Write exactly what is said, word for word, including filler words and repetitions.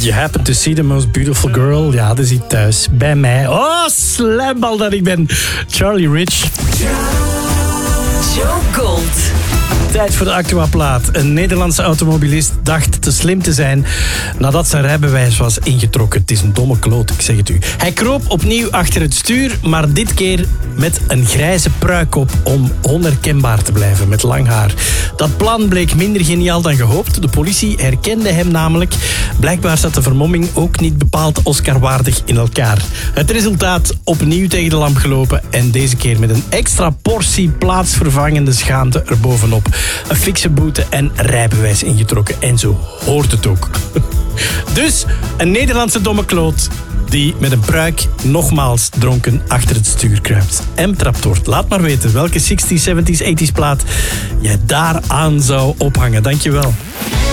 Did you happen to see the most beautiful girl? Ja, dat is hij thuis. Bij mij. Oh, slambal dat ik ben. Charlie Rich. Joe Gold. Tijd voor de Aquaplaat. Een Nederlandse automobilist dacht te slim te zijn nadat zijn rijbewijs was ingetrokken. Het is een domme kloot, ik zeg het u. Hij kroop opnieuw achter het stuur, maar dit keer met een grijze pruik op om onherkenbaar te blijven met lang haar. Dat plan bleek minder geniaal dan gehoopt. De politie herkende hem namelijk. Blijkbaar zat de vermomming ook niet bepaald Oscar-waardig in elkaar. Het resultaat: opnieuw tegen de lamp gelopen en deze keer met een extra portie plaatsvervangende schaamte erbovenop. Een fikse boete en rijbewijs ingetrokken. En zo hoort het ook. Dus een Nederlandse domme kloot die met een pruik nogmaals dronken achter het stuur kruipt en trapt wordt. Laat maar weten welke zestig's, zeventig's, tachtig's plaat jij daar aan zou ophangen. Dankjewel.